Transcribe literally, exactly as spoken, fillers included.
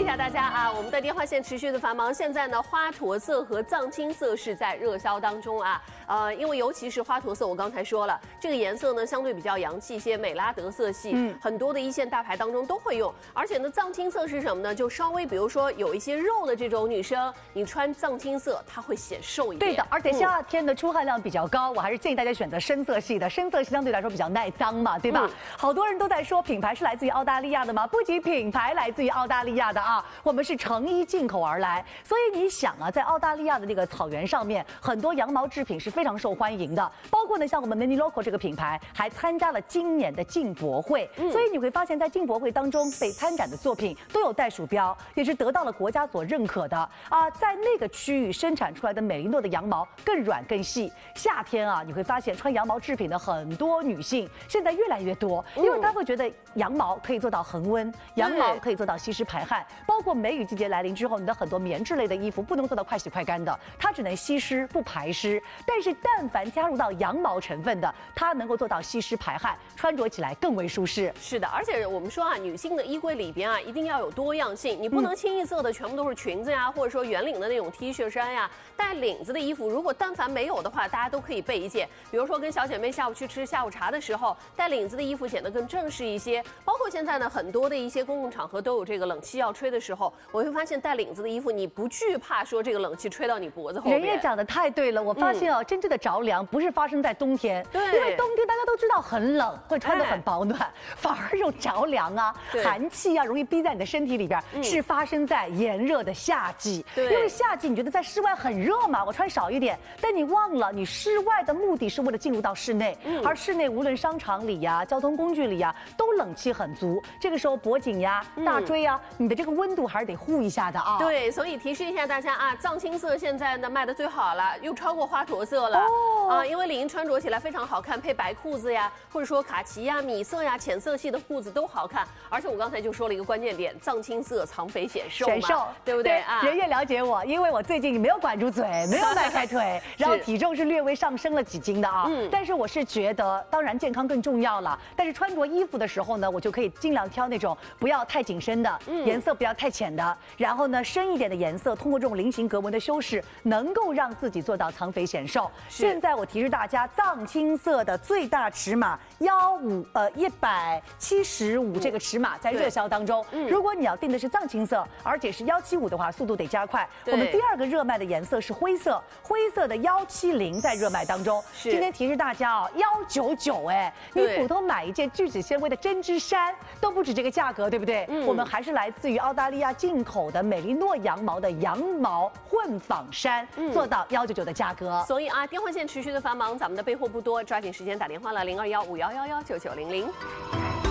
下大家啊，我们的电话线持续的繁忙。现在呢，花驼色和藏青色是在热销当中啊。呃，因为尤其是花驼色，我刚才说了，这个颜色呢相对比较洋气一些，美拉德色系，嗯，很多的一线大牌当中都会用。而且呢，藏青色是什么呢？就稍微比如说有一些肉的这种女生，你穿藏青色，它会显瘦一点。 对的，而且夏天的出汗量比较高，我还是建议大家选择深色系的，深色系相对来说比较耐脏嘛，对吧？嗯、好多人都在说品牌是来自于澳大利亚的吗？不仅品牌来自于澳大利亚的啊，我们是成衣进口而来。所以你想啊，在澳大利亚的那个草原上面，很多羊毛制品是非常受欢迎的，包括呢像我们 Mini Local 这个品牌还参加了今年的进博会，嗯、所以你会发现在进博会当中被参展的作品都有袋鼠标，也是得到了国家所认可的啊。在那个区域生产出来的美利诺的羊毛更软更细，夏天啊你会发现穿羊毛制品的很多女性现在越来越多，因为她会觉得羊毛可以做到恒温，羊毛可以做到吸湿排汗，包括梅雨季节来临之后，你的很多棉质类的衣服不能做到快洗快干的，它只能吸湿不排湿。但是但凡加入到羊毛成分的，它能够做到吸湿排汗，穿着起来更为舒适。 是的，而且我们说啊，女性的衣柜里边啊，一定要有多样性，你不能清一色的全部都是裙子呀，或者说圆领的那种 T 恤衫呀，带领子的衣服，如果但凡没有的话，大家都可以备一件。比如说跟小姐妹下午去吃下午茶的时候，带领子的衣服显得更正式一些。包括现在呢，很多的一些公共场合都有这个冷气要吹的时候，我会发现带领子的衣服，你不惧怕说这个冷气吹到你脖子后面。 人也讲得太对了，我发现哦，嗯、真正的着凉不是发生在冬天， 对， 因为冬天大家都知道很冷，会穿得很保暖，哎、反而这种着凉啊、寒气啊，容易逼在你的身体里边，嗯、是发生在炎热的夏季。对，因为夏季你觉得在室外很热嘛，我穿少一点，但你忘了，你室外的目的是为了进入到室内，嗯、而室内无论商场里呀、交通工具里呀，都冷气很足。这个时候脖颈呀、大椎呀，嗯、你的这个温度还是得护一下的啊。 对，所以提示一下大家啊，藏青色现在呢卖的最好了，又超过花驼色了。哦、啊，因为李莹穿着起来非常好看，配白裤子呀，或者说卡其呀、米色呀、浅色系的裤子都好看。而且我刚才就说了一个关键点，藏青色藏肥显瘦嘛，显瘦， 对不对？对啊，人也了解我，因为我最近没有管住嘴，没有迈开腿，然后体重是略微上升了几斤的啊。嗯，但是我是觉得，当然健康更重要了。但是穿着衣服的时候呢，我就可以尽量挑那种不要太紧身的，嗯、颜色不要太浅的，然后呢深一点的颜色，通过这种菱形格纹的修饰，能够让自己做到藏肥显瘦。现在我提示大家，藏青色的最大尺码幺五呃一百七十五这个尺码在热销当中。嗯、如果你要订的是藏青色，而且是幺七五的话，速度得加快。我们第二个热卖的颜色是灰色，灰色的幺七零在热卖当中。今天提示大家哦，幺九九哎，你普通买一件聚酯纤维的针织衫都不止这个价格，对不对？嗯、我们还是来自于澳大利亚进口的美利诺羊毛的羊毛混纺衫，嗯、做到幺九九的价格。 所以啊，电话线持续的繁忙，咱们的备货不多，抓紧时间打电话了，零二幺五幺幺幺九九零零。